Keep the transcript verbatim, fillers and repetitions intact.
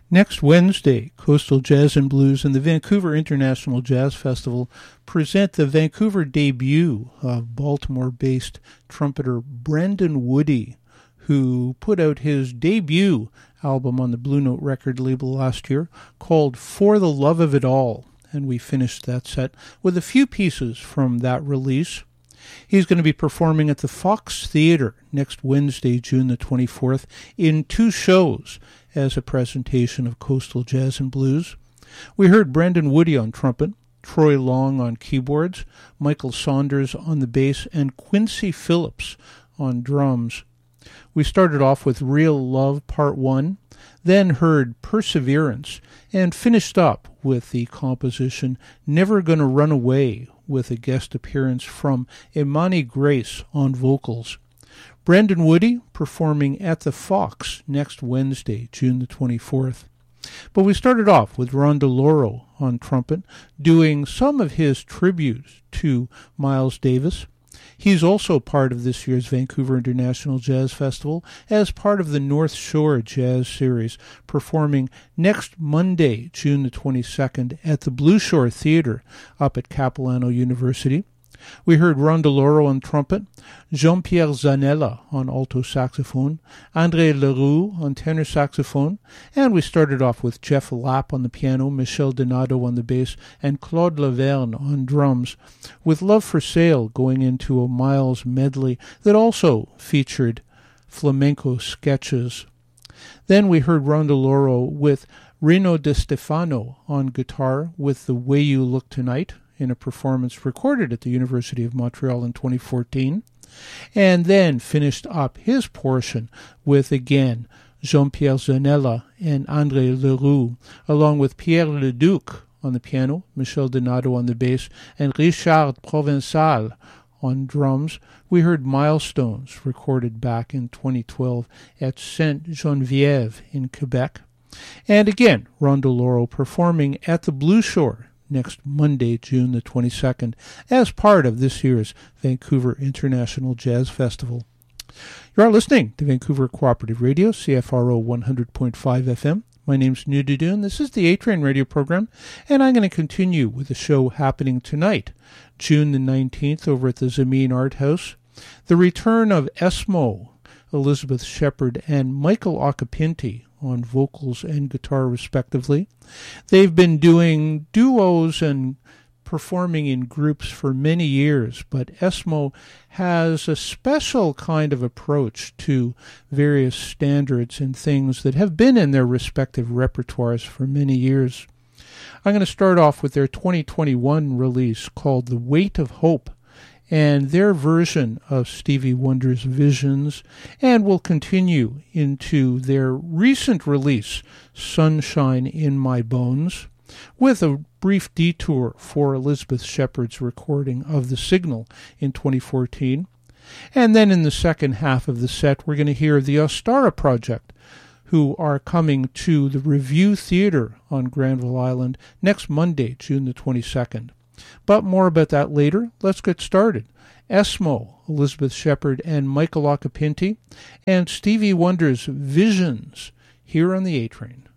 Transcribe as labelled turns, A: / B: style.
A: Next Wednesday, Coastal Jazz and Blues and the Vancouver International Jazz Festival present the Vancouver debut of Baltimore-based trumpeter Brendan Woody, who put out his debut album on the Blue Note record label last year called For the Love of It All, and we finished that set with a few pieces from that release. He's going to be performing at the Fox Theatre next Wednesday, June the twenty-fourth, in two shows as a presentation of Coastal Jazz and Blues. We heard Brendan Woody on trumpet, Troy Long on keyboards, Michael Saunders on the bass, and Quincy Phillips on drums. We started off with Real Love Part one, then heard Perseverance, and finished up with the composition Never Gonna Run Away, with a guest appearance from Imani Grace on vocals. Brendan Woody performing at the Fox next Wednesday, June the twenty-fourth. But we started off with Ron DeLauro on trumpet, doing some of his tributes to Miles Davis. He's also part of this year's Vancouver International Jazz Festival as part of the North Shore Jazz Series, performing next Monday, June the twenty-second, at the Blue Shore Theatre up at Capilano University. We heard Ron DeLauro on trumpet, Jean-Pierre Zanella on alto saxophone, André Leroux on tenor saxophone, and we started off with Jeff Lapp on the piano, Michel Donato on the bass, and Claude Laverne on drums, with Love for Sale going into a Miles medley that also featured flamenco sketches. Then we heard Ron DeLauro with Reno De Stefano on guitar with The Way You Look Tonight, in a performance recorded at the University of Montreal in twenty fourteen, and then finished up his portion with, again, Jean-Pierre Zanella and André Leroux, along with Pierre Leduc on the piano, Michel Donato on the bass, and Richard Provençal on drums. We heard Milestones, recorded back in twenty twelve at Sainte-Geneviève in Quebec. And again, Ron DeLauro performing at the Blue Shore next Monday, June the twenty-second, as part of this year's Vancouver International Jazz Festival. You are listening to Vancouver Cooperative Radio, C F R O one hundred point five F M. My name's Nududu, and this is the A-Train radio program, and I'm going to continue with the show happening tonight, June the nineteenth, over at the Zameen Art House. The return of Esmo, Elizabeth Shepard, and Michael Occhipinti on vocals and guitar respectively. They've been doing duos and performing in groups for many years, but Esmo has a special kind of approach to various standards and things that have been in their respective repertoires for many years. I'm going to start off with their twenty twenty-one release called The Weight of Hope, and their version of Stevie Wonder's Visions, and will continue into their recent release, Sunshine in My Bones, with a brief detour for Elizabeth Shepard's recording of The Signal in twenty fourteen. And then in the second half of the set, we're going to hear the Ostara Project, who are coming to the Review Theatre on Granville Island next Monday, June the twenty-second. But more about that later. Let's get started. Esmo, Elizabeth Shepard, and Michael Occhipinti, and Stevie Wonder's Visions, here on the A-Train.